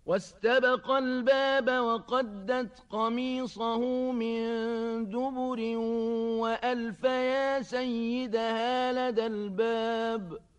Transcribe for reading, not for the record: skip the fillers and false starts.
واستبق الباب وقدت قميصه من دبر وألف يا سيدها لدى الباب